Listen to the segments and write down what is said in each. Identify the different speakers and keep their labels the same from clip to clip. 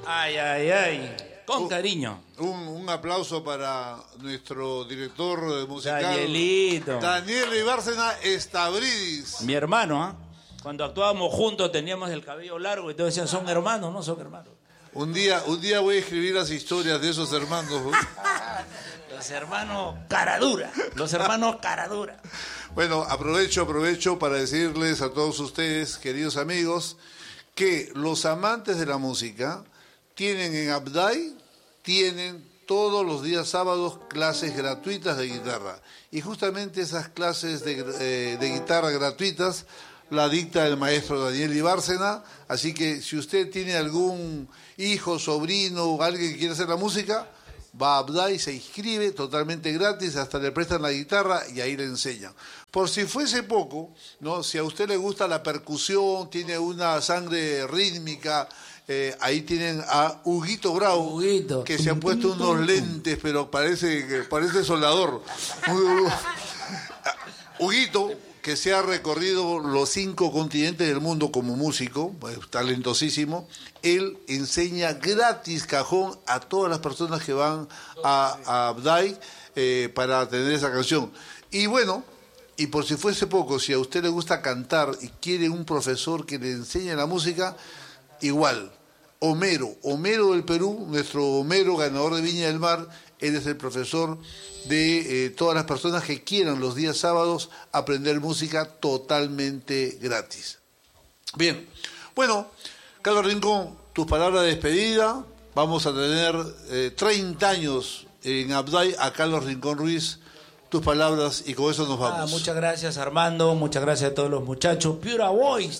Speaker 1: Ay, ay, ay. Con cariño.
Speaker 2: Un aplauso para nuestro director musical,
Speaker 1: Danielito.
Speaker 2: Daniel Ibárcena Stavridis.
Speaker 1: Mi hermano, ¿ah? Cuando actuábamos juntos teníamos el cabello largo y todos decían, son hermanos, no son hermanos.
Speaker 2: Un día voy a escribir las historias de esos hermanos.
Speaker 1: Los hermanos caradura. Los hermanos caradura.
Speaker 2: Bueno, aprovecho para decirles a todos ustedes, queridos amigos, que los amantes de la música tienen en Abday, tienen todos los días sábados clases gratuitas de guitarra. Y justamente esas clases de guitarra gratuitas la dicta el maestro Daniel Ibárcena. Así que si usted tiene algún hijo, sobrino o alguien que quiere hacer la música, va a Abday, se inscribe totalmente gratis, hasta le prestan la guitarra y ahí le enseñan. Por si fuese poco, ¿no? Si a usted le gusta la percusión, tiene una sangre rítmica, ahí tienen a Huguito Bravo, que se ha puesto unos lentes, pero parece soldador. Huguito, que se ha recorrido los 5 continentes del mundo como músico, talentosísimo. Él enseña gratis cajón a todas las personas que van a Abday para tener esa canción. Y bueno, y por si fuese poco, si a usted le gusta cantar y quiere un profesor que le enseñe la música, igual, Homero del Perú, nuestro Homero, ganador de Viña del Mar, él es el profesor de todas las personas que quieran los días sábados aprender música totalmente gratis. Bien, bueno, Carlos Rincón, tus palabras de despedida. Vamos a tener 30 años en Abday a Carlos Rincón Ruiz. Tus palabras y con eso nos vamos.
Speaker 1: Muchas gracias, Armando, muchas gracias a todos los muchachos. Pura Boys,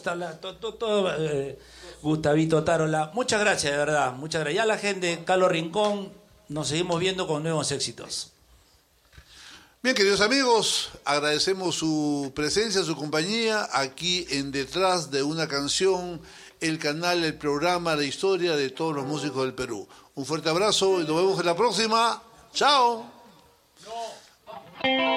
Speaker 1: Gustavito Tarola, muchas gracias, de verdad, muchas gracias. Ya la gente, Carlos Rincón, nos seguimos viendo con nuevos éxitos.
Speaker 2: Bien, queridos amigos, agradecemos su presencia, su compañía aquí en Detrás de una Canción, el canal, el programa, la historia de todos los músicos del Perú. Un fuerte abrazo y nos vemos en la próxima. ¡Chao!